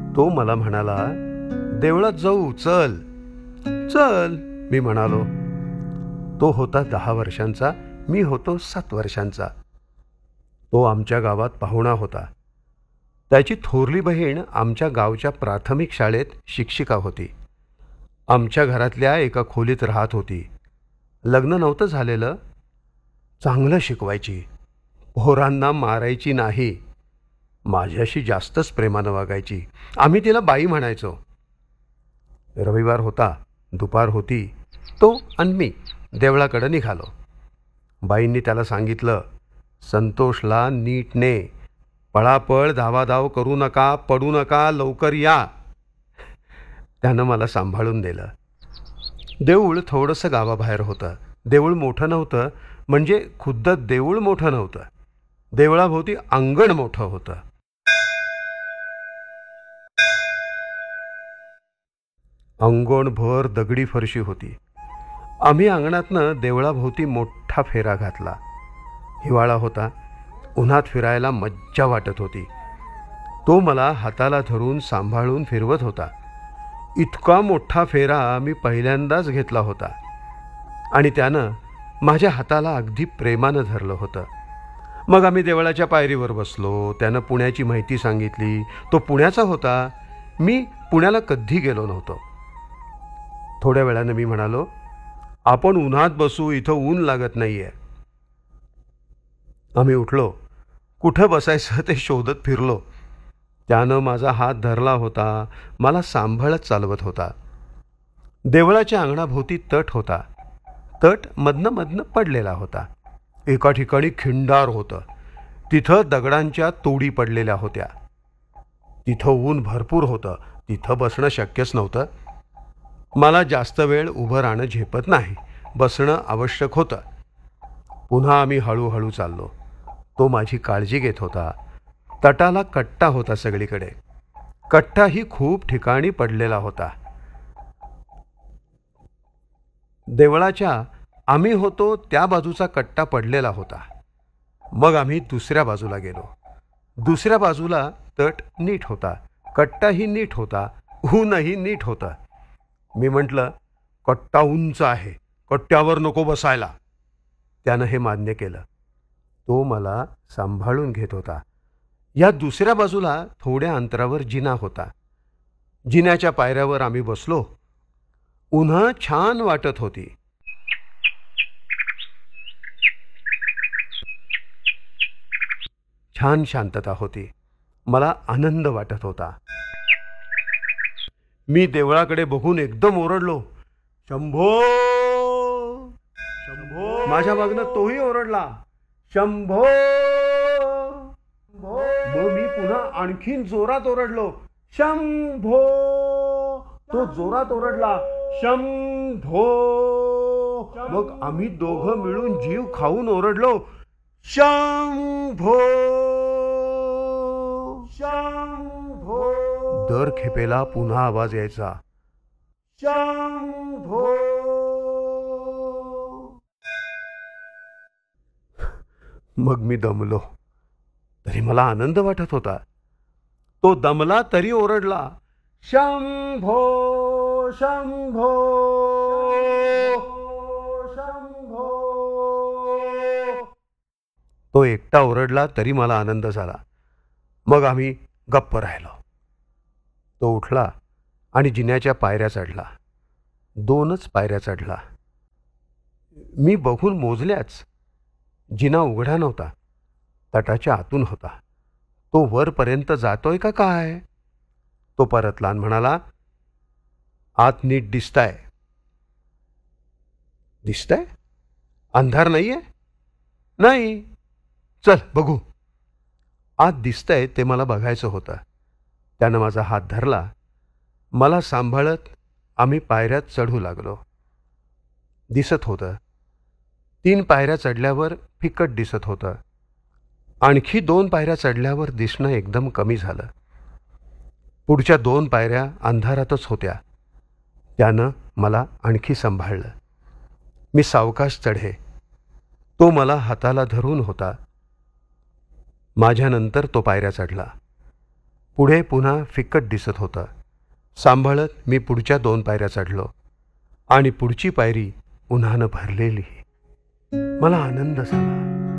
तो मला म्हणाला, देवळात जाऊ, चल चल. मी म्हणालो. तो होता 10 वर्षांचा, मी होतो 7 वर्षांचा. तो आमच्या गावात पाहुणा होता. त्याची थोरली बहीण आमच्या गावच्या प्राथमिक शाळेत शिक्षिका होती. आमच्या घरातल्या एका खोलीत राहत होती. लग्न नव्हतं झालेलं. चांगलं शिकवायची, पोरांना मारायची नाही, माझ्याशी जास्तच प्रेमानं वागायची. आम्ही तिला बाई म्हणायचो. रविवार होता, दुपार होती. तो आणि मी देवळाकडे निघालो. बाईंनी त्याला सांगितलं, संतोषला नीट ने, पळापळ धावाधाव करू नका, पडू नका, लवकर या. त्यानं मला सांभाळून दिलं. देऊळ थोडंसं गावाबाहेर होतं. देऊळ मोठं नव्हतं, म्हणजे खुद्द देऊळ मोठं नव्हतं. देवळाभोवती अंगण मोठं होतं. अंगणभर दगडी फरशी होती. आम्ही अंगणातनं देवळाभोवती मोठा फेरा घातला. हिवाळा होता. उन्हात फिरायला मज्जा वाटत होती. तो मला हाताला धरून सांभाळून फिरवत होता. इतका मोठा फेरा मी पहिल्यांदाच घेतला होता आणि त्यानं माझ्या हाताला अगदी प्रेमानं धरलं होतं. मग आम्ही देवळाच्या पायरीवर बसलो. त्यानं पुण्याची माहिती सांगितली. तो पुण्याचा होता. मी पुण्याला कधी गेलो नव्हतो. थोड्या वेळानं मी म्हणालो, आपण उन्हात बसू, इथं ऊन लागत नाहीये. आम्ही उठलो. कुठं बसायचं ते शोधत फिरलो. त्यानं माझा हात धरला होता, मला सांभाळत चालवत होता. देवळाच्या अंगणाभोवती तट होता. तट मधनं मधनं पडलेला होता. एका ठिकाणी खिंडार होतं. तिथं दगडांच्या तोडी पडलेल्या होत्या. तिथं ऊन भरपूर होतं. तिथं बसणं शक्यच नव्हतं. मला जास्त वेळ उभं राहणं झेपत नाही. बसणं आवश्यक होतं. पुन्हा आम्ही हळूहळू चाललो. तो माझी काळजी घेत होता. तटाला कट्टा होता सगळीकडे. कट्टाही खूप ठिकाणी पडलेला होता. देवळाच्या आम्ही होतो त्या बाजूचा कट्टा पडलेला होता. मग आम्ही दुसऱ्या बाजूला गेलो. दुसऱ्या बाजूला तट नीट होता. कट्टाही नीट होता. ऊनही नीट होतं. मी म्हटलं, कट्टा उंच आहे, कट्ट्यावर नको बसायला. त्यानं हे मान्य केलं. तो मला सांभाळून घेत होता. या दुसऱ्या बाजूला थोड्या अंतरावर जिना होता. जिन्याच्या पायऱ्यावर आम्ही बसलो. उन्हं छान वाटत होती. छान शांतता होती. मला आनंद वाटत होता. मी देवळाकडे बघून एकदम ओरडलो, शंभो शंभो. माझ्या मागनं तोही ओरडला, शंभो. मग मी पुन्हा आणखीन जोरात ओरडलो, शंभो. तो जोरात ओरडला, शंभो. मग आम्ही दोघं मिळून जीव खाऊन ओरडलो, शंभो शंभो. दर खेपेला पुन्हा आवाज यायचा, शंभो. मग मी दमलो. तरी मला आनंद वाटत होता. तो दमला तरी ओरडला, शंभो शंभो शंभो. तो एकटा ओरडला तरी मला आनंद झाला. मग आम्ही गप्प राहिलो. तो उठला आणि जिन्याच्या पायऱ्या चढला. 2च पायऱ्या चढला. मी बघून मोजल्याच. जिना उघडा नव्हता. तटाच्या आतून होता. तो वरपर्यंत जातोय का काय? तो परतला आणि म्हणाला, आत नीट दिसताय. दिसताय? अंधार नाहीये? नाही. चल बघू. आत दिसतंय ते मला बघायचं होतं. त्यानं माझा हात धरला. मला सांभाळत आम्ही पायऱ्यात चढू लागलो. दिसत होतं. 3 पायऱ्या चढल्यावर फिकट दिसत होतं. आणखी 2 पायऱ्या चढल्यावर दिसणं एकदम कमी झालं. पुढच्या 2 पायऱ्या अंधारातच होत्या. त्यानं मला आणखी सांभाळलं. मी सावकाश चढे. तो मला हाताला धरून होता. माझ्यानंतर तो पायऱ्या चढला. पुढे पुन्हा फिक्कट दिसत होतं. सांभाळत मी पुढच्या 2 पायऱ्या चढलो आणि पुढची पायरी उन्हानं भरलेली. मला आनंद झाला.